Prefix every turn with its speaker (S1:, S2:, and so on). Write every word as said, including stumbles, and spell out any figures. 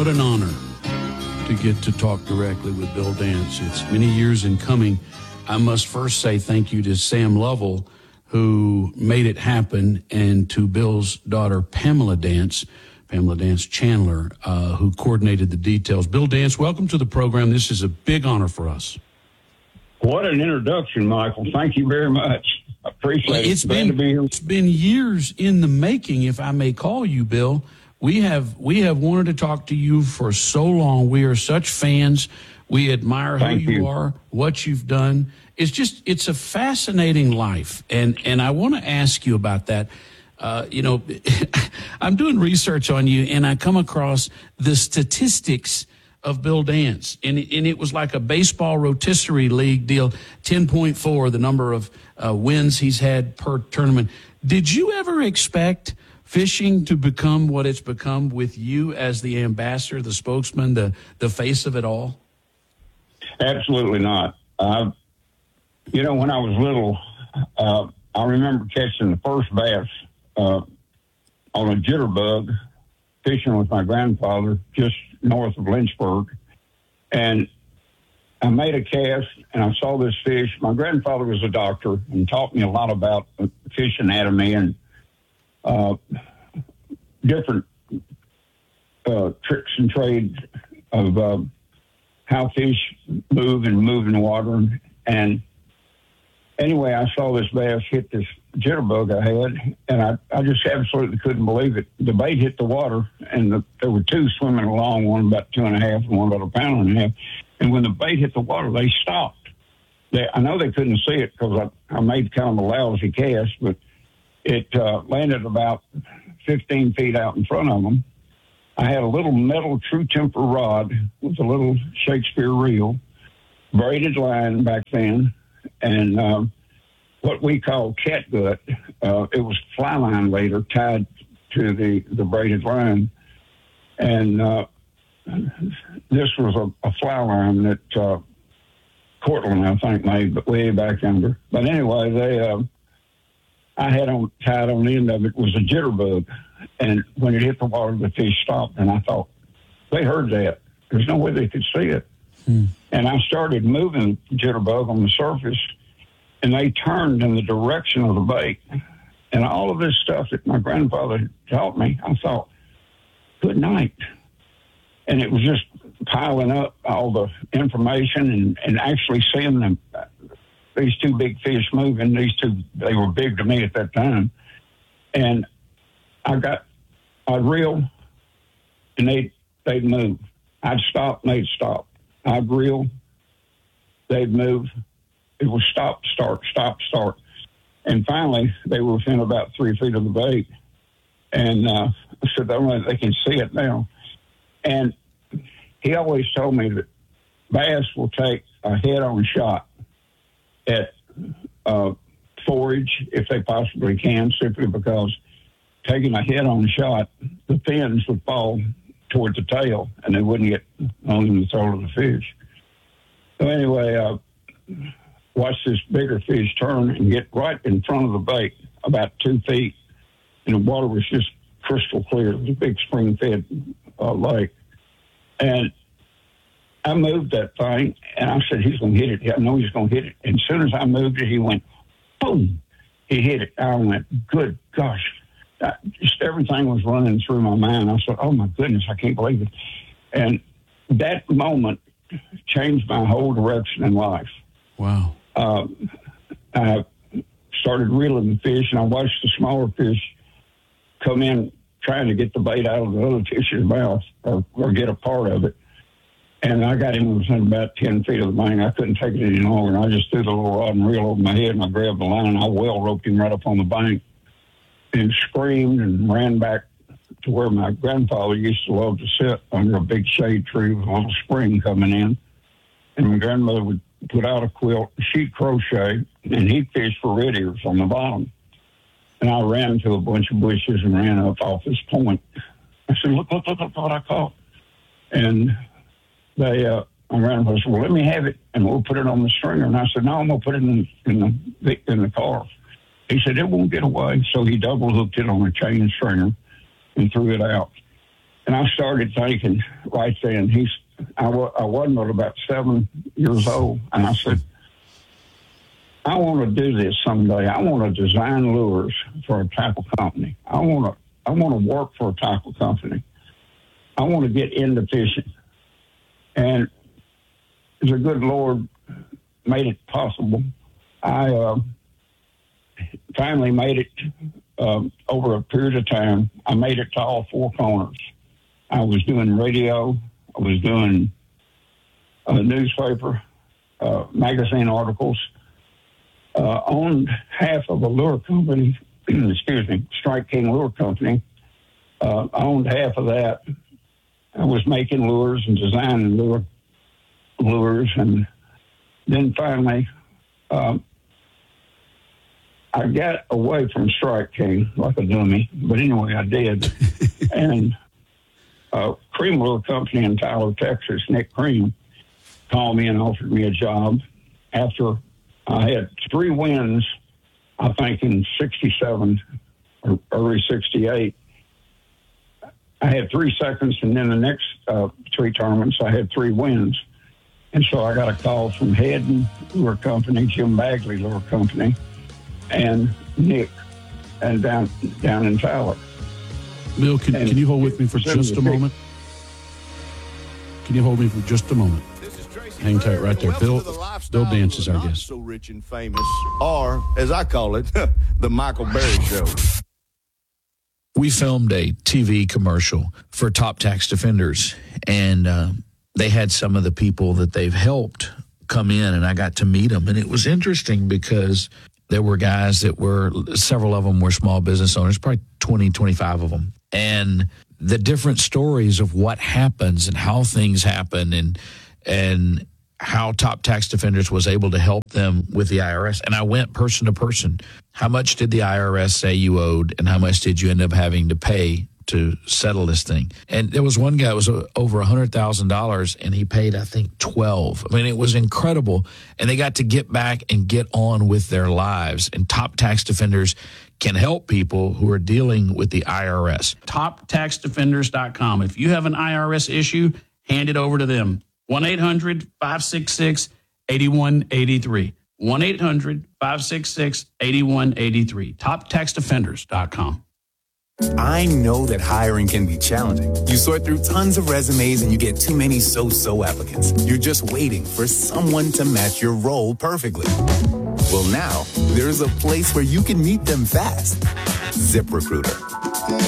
S1: What an honor to get to talk directly with Bill Dance. It's many years in coming. I must first say thank you to Sam Lovell, who made it happen, and to Bill's daughter, Pamela Dance, Pamela Dance Chandler, uh, who coordinated the details. Bill Dance, welcome to the program. This is a big honor for us.
S2: What an introduction, Michael. Thank you very much. I appreciate
S1: well,
S2: it.
S1: It's
S2: Glad
S1: been,
S2: to be here.
S1: It's been years in the making, if I may call you, Bill. We have we have wanted to talk to you for so long. We are such fans. We admire
S2: Thank
S1: who you,
S2: you
S1: are, what you've done. It's just, it's a fascinating life. And, and I want to ask you about that. Uh, you know, I'm doing research on you, and I come across the statistics of Bill Dance. And, and it was like a baseball rotisserie league deal, ten point four, the number of uh, wins he's had per tournament. Did you ever expect fishing to become what it's become with you as the ambassador, the spokesman, the, the face of it all?
S2: Absolutely not. Uh, you know, when I was little, uh, I remember catching the first bass uh, on a jitterbug, fishing with my grandfather just north of Lynchburg. And I made a cast, and I saw this fish. My grandfather was a doctor and taught me a lot about fish anatomy and uh, different uh, tricks and trades of uh, how fish move and move in the water. And anyway, I saw this bass hit this jitterbug I had, and I, I just absolutely couldn't believe it. The bait hit the water, and the, there were two swimming along, one about two and a half and one about a pound and a half. And when the bait hit the water, they stopped. They, I know they couldn't see it because I, I made kind of a lousy cast, but it uh, landed about fifteen feet out in front of them. I had a little metal true temper rod with a little Shakespeare reel, braided line back then, and um, what we call catgut. Uh, it was fly line later tied to the, the braided line. And uh, this was a, a fly line that uh, Cortland, I think, made, but way back under. But anyway, they uh, I had on tied on the end of it was a jitterbug. And when it hit the water, the fish stopped. And I thought, they heard that. There's no way they could see it. Hmm. And I started moving the jitterbug on the surface, and they turned in the direction of the bait. And all of this stuff that my grandfather taught me, I thought, good night. And it was just piling up all the information and, and actually seeing them, these two big fish moving. These two, they were big to me at that time. And I got, I'd reel, and they'd, they'd move. I'd stop, and they'd stop. I'd reel, they'd move. It was stop, start, stop, start. And finally, they were within about three feet of the bait. And uh, I said, they can see it now. And he always told me that bass will take a head-on shot at uh, forage if they possibly can, simply because taking a head-on shot, the fins would fall toward the tail, and they wouldn't get on in the throat of the fish. So anyway, uh, watched this bigger fish turn and get right in front of the bait, about two feet, and the water was just crystal clear. It was a big spring-fed uh, lake. And I moved that thing, and I said, he's going to hit it. I know he's going to hit it. And as soon as I moved it, he went, boom, he hit it. I went, good gosh. I, just everything was running through my mind. I said, oh, my goodness, I can't believe it. And that moment changed my whole direction in life.
S1: Wow.
S2: Uh, I started reeling the fish, and I watched the smaller fish come in trying to get the bait out of the other fish's mouth or, or get a part of it. And I got him within about ten feet of the bank. I couldn't take it any longer, and I just threw the little rod and reel over my head, and I grabbed the line, and I well roped him right up on the bank and screamed and ran back to where my grandfather used to love to sit under a big shade tree with a little spring coming in. And my grandmother would put out a quilt, sheet crochet, and he'd fish for red ears on the bottom. And I ran to a bunch of bushes and ran up off this point. I said, look, look, look, look what I caught. And they, uh, my grandmother said, well, let me have it, and we'll put it on the stringer. And I said, no, I'm going to put it in, in, the, in the car. He said, it won't get away. So he double hooked it on a chain stringer and threw it out. And I started thinking right then, he's, I, wa- I wasn't but about seven years old. And I said, I want to do this someday. I want to design lures for a tackle company. I want to, I want to work for a tackle company. I want to get into fishing. And the good Lord made it possible. I uh, finally made it um, over a period of time. I made it to all four corners. I was doing radio. I was doing a newspaper, uh, magazine articles. Uh, owned half of a lure company, excuse me, Strike King Lure Company. Uh, owned half of that. I was making lures and designing lure, lures. And then finally, um, I got away from Strike King like a dummy. But anyway, I did. And uh, Cream Lure Company in Tyler, Texas, Nick Cream, called me and offered me a job after I had three wins, I think, in sixty-seven or early sixty-eight. I had three seconds, and then the next uh, three tournaments, I had three wins. And so I got a call from Hedden Lure Company, Jim Bagley Lure Company, and Nick, and down down in Tyler.
S1: Bill, can, can you hold with me for just a moment? Can you hold me for just a moment? Hang tight right there. Bill, Bill Dance is our guest.
S3: So rich and famous, or as I call it, the Michael Berry Show.
S4: We filmed a T V commercial for Top Tax Defenders, and uh, they had some of the people that they've helped come in, and I got to meet them. And it was interesting because there were guys that were, several of them were small business owners, probably twenty, twenty-five of them. And the different stories of what happens and how things happen and and how Top Tax Defenders was able to help them with the I R S. And I went person to person. How much did the I R S say you owed, and how much did you end up having to pay to settle this thing? And there was one guy that was over one hundred thousand dollars, and he paid, I think, twelve. I mean, it was incredible. And they got to get back and get on with their lives. And Top Tax Defenders can help people who are dealing with the I R S.
S1: top tax defenders dot com. If you have an I R S issue, hand it over to them. one eight hundred, five six six, eight one eight three. one eight hundred, five six six, eight one eight three. top tax defenders dot com.
S5: I know that hiring can be challenging. You sort through tons of resumes and you get too many so-so applicants. You're just waiting for someone to match your role perfectly. Well, now there's a place where you can meet them fast. ZipRecruiter.